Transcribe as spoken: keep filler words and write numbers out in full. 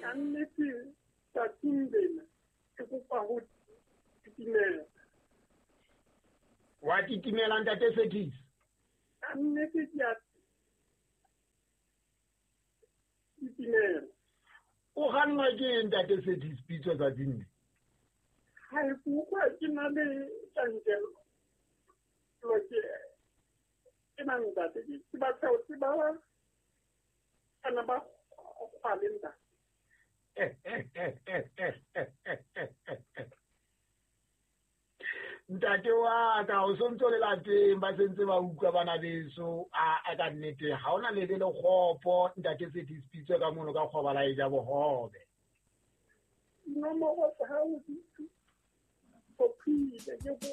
ka nnete tsatsing lena ke kopa ho titimela wa titimela ntate Sethis ka nnete ke a titimela o ganwa ke ntate Sethis pitso tsa dinde ha e bua ke na le tjantjelo lo ke ke nang ntate ke ba tsa o ba kana ba kgwalenda ntate wa ka o sontso le lateng ba sentse ba utlwa bana beso a ka nnete ha ona le le kgopo ntate Sethis pitso ka mono ka kgobala e ja bohobe no mo go sa ha o di ko phile ke